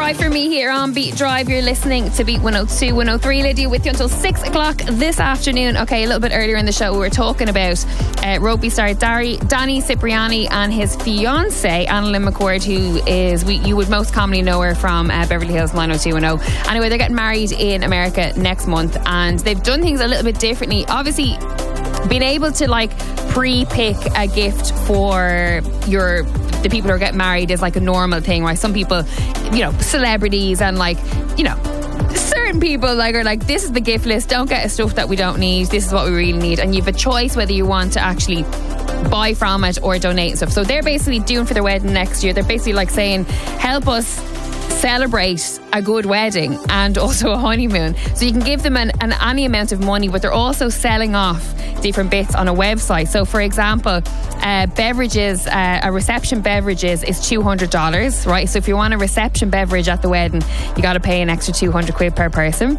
Drive for me here on Beat Drive. You're listening to Beat 102, 103. Lydia with you until 6 o'clock this afternoon. Okay, a little bit earlier in the show we were talking about rugby star Danny Cipriani and his fiancée Annalyn McCord, who is, you would most commonly know her from Beverly Hills 90210. Anyway, they're getting married in America next month, and they've done things a little bit differently. Obviously, being able to like pre-pick a gift for the people who are getting married is like a normal thing, right? Some people, celebrities and certain people are like, this is the gift list, don't get us stuff that we don't need, this is what we really need, and you have a choice whether you want to actually buy from it or donate stuff. So they're basically doing for their wedding next year, they're basically like saying, help us celebrate a good wedding and also a honeymoon. So you can give them any amount of money, but they're also selling off different bits on a website. So for example, beverages, a reception beverages is $200, right? So if you want a reception beverage at the wedding, you got to pay an extra $200 per person.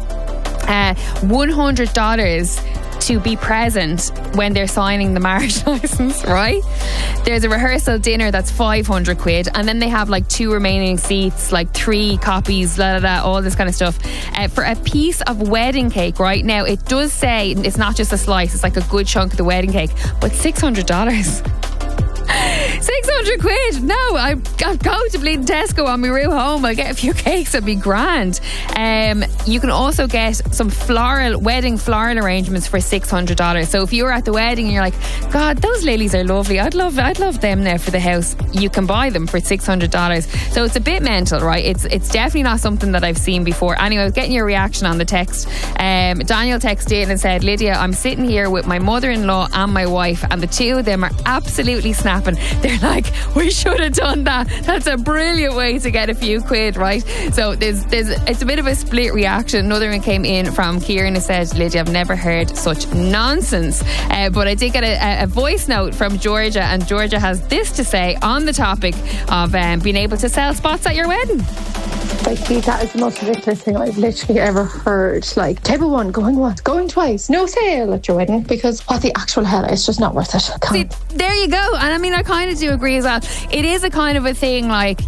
$100 to be present when they're signing the marriage license, right? There's a rehearsal dinner that's £500, and then they have like 2 remaining seats, like 3 copies, all this kind of stuff. For a piece of wedding cake, right now, it does say it's not just a slice, it's like a good chunk of the wedding cake, but $600. £600. No, I'll go to bleeding Tesco on my route home. I'll get a few cakes, it'll be grand. You can also get some wedding floral arrangements for $600. So if you're at the wedding and you're like, God, those lilies are lovely, I'd love them now for the house, you can buy them for $600. So it's a bit mental, right? It's definitely not something that I've seen before. Anyway, I was getting your reaction on the text. Daniel texted in and said, Lydia, I'm sitting here with my mother-in-law and my wife, and the two of them are absolutely snapping. They're like, we should have done that. That's a brilliant way to get a few quid, right? So it's a bit of a split reaction. Another one came in from Kieran who said, Lydia, I've never heard such nonsense. But I did get a voice note from Georgia, and Georgia has this to say on the topic of being able to sell spots at your wedding. That is the most ridiculous thing I've literally ever heard. Like, table one, going once, going twice, no sale at your wedding, because what the actual hell, it's just not worth it. See, there you go. And I mean, I kind of do agree as well. It is a kind of a thing, like,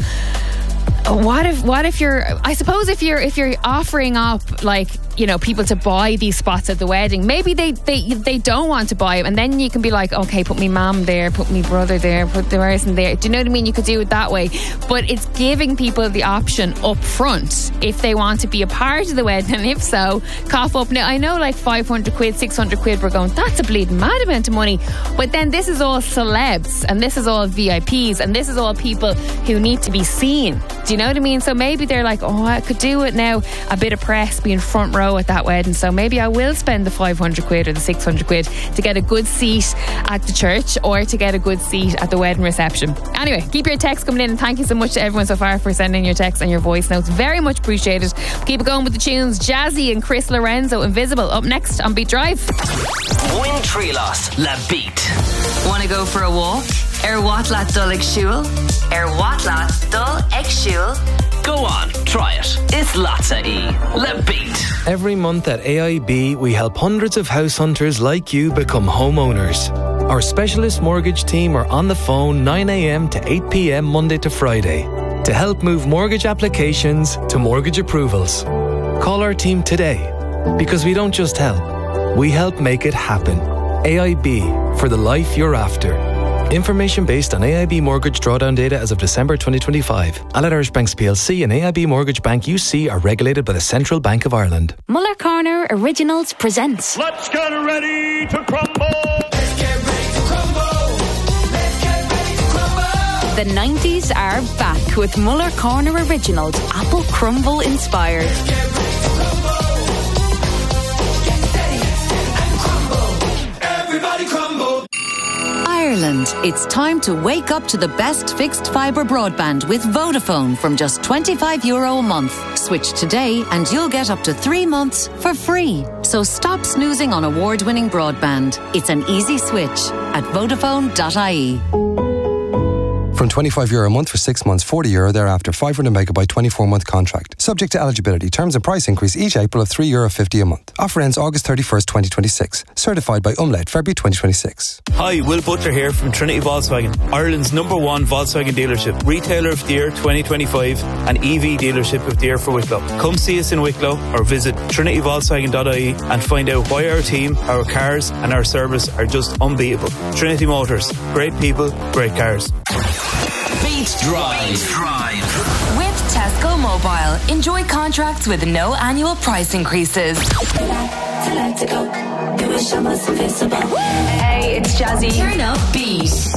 what if you're, I suppose if you're offering up like, people to buy these spots at the wedding, maybe they don't want to buy them, and then you can be like, okay, put me mum there, put me brother there, put the person there. Do you know what I mean? You could do it that way, but it's giving people the option up front if they want to be a part of the wedding, and if so, cough up. Now I know like £500, £600, we're going, that's a bleeding mad amount of money, but then this is all celebs, and this is all VIPs, and this is all people who need to be seen. Do you know what I mean? So maybe they're like, oh, I could do it now, a bit of press, being front row at that wedding, so maybe I will spend the £500 or the £600 to get a good seat at the church, or to get a good seat at the wedding reception. Anyway, keep your texts coming in, and thank you so much to everyone so far for sending your texts and your voice notes, very much appreciated. Keep it going with the tunes. Jazzy and Chris Lorenzo, Invisible, up next on Beat Drive. Win Trilos La Beat. Want to go for a walk? Watlat dul ag siúl? Watlat dul ag siúl? Go on, try it. It's Latza E. La Beat. Every month at AIB, we help hundreds of house hunters like you become homeowners. Our specialist mortgage team are on the phone 9 a.m. to 8 p.m. Monday to Friday to help move mortgage applications to mortgage approvals. Call our team today, because we don't just help, we help make it happen. AIB, for the life you're after. Information based on AIB mortgage drawdown data as of December 2025. Allied Irish Banks PLC and AIB Mortgage Bank UC are regulated by the Central Bank of Ireland. Muller Corner Originals presents Let's get ready to crumble! Let's get ready to crumble! Let's get ready to crumble! The 90s are back with Muller Corner Originals, Apple Crumble inspired. Let's get ready to crumble! Get steady and crumble! Everybody crumble! Ireland, it's time to wake up to the best fixed fibre broadband with Vodafone from just €25 a month. Switch today and you'll get up to 3 months for free. So stop snoozing on award-winning broadband. It's an easy switch at Vodafone.ie. From €25 a month for 6 months, €40 thereafter, 500 megabyte 24-month contract. Subject to eligibility. Terms and price increase each April of €3.50 a month. Offer ends August 31st, 2026. Certified by Umlaut, February 2026. Hi, Will Butler here from Trinity Volkswagen, Ireland's #1 Volkswagen dealership, retailer of the year 2025 and EV dealership of the year for Wicklow. Come see us in Wicklow or visit trinityvolkswagen.ie and find out why our team, our cars and our service are just unbeatable. Trinity Motors, great people, great cars. Beat Drive. With Tesco Mobile, enjoy contracts with no annual price increases. Hey, it's Jazzy. Turn up Beat.